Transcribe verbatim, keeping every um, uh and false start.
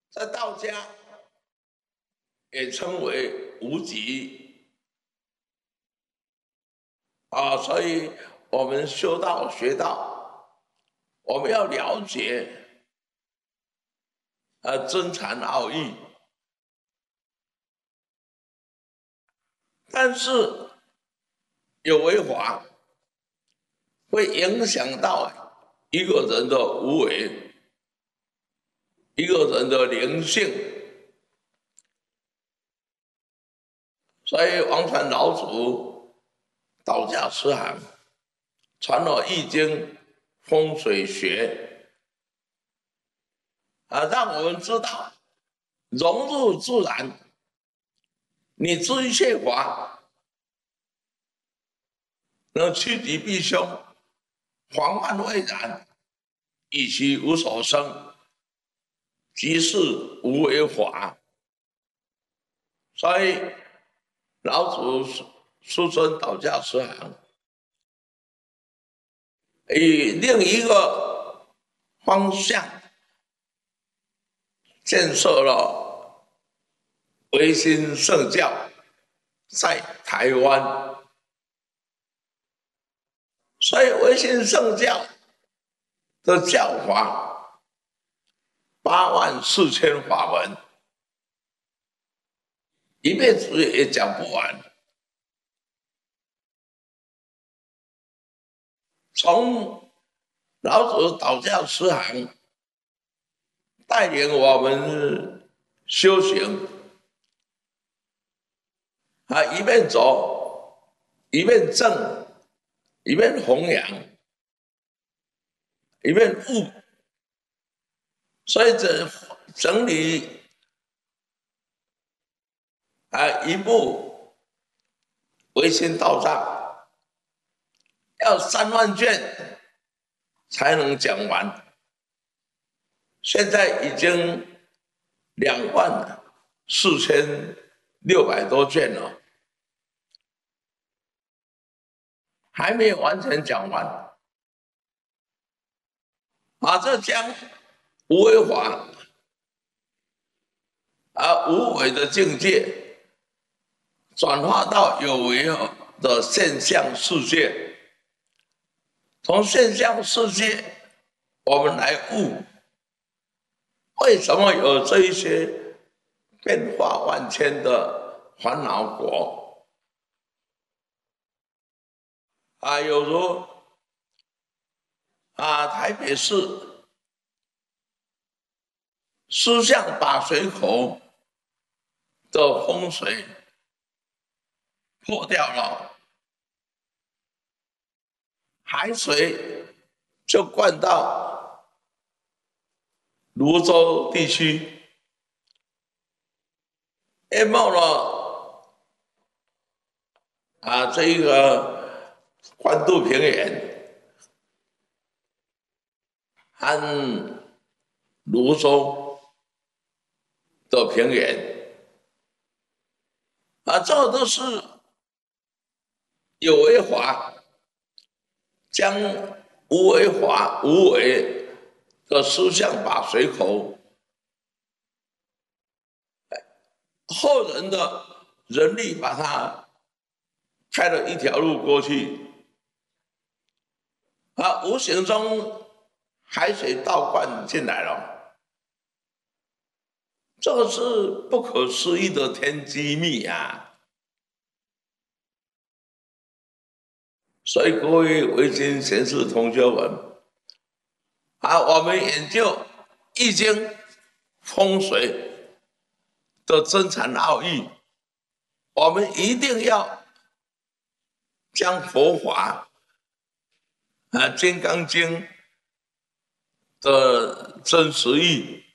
在道家也称为无极啊，所以我们修道学道，我们要了解呃真禅奥义，但是有为法会影响到一个人的无为，一个人的灵性。所以王传老祖道家师行传了《易经》风水学啊，让我们知道融入自然，你知一切法，能趋吉避凶，防患未然，以其无所生，即是无为法。所以老祖师尊道家师行以另一个方向建设了维新圣教在台湾，所以维新圣教的教法八万四千法门，一辈子也讲不完。从老子道教师行带领我们修行啊，一边走一边正，一边弘扬，一边悟，所以整整理啊一部唯心道藏，要三万卷才能讲完，现在已经两万四千六百多卷了，还没有完全讲完。把这将无为法啊无为的境界转化到有为的现象世界，从现象世界我们来悟为什么有这一些变化万千的烦恼果啊，有如啊台北市狮象把水口的风水破掉了，海水就灌到泸州地区，淹没了啊这一个关渡平原和泸州的平原啊，这都是有为法将无为法无为的思想把水口，后人的人力把它开了一条路过去，啊，无形中海水倒灌进来了，这个是不可思议的天机密啊！所以各位维经贤士同学们，啊，我们研究易经风水的真禅奥义，我们一定要将佛法啊《金刚经》的真实义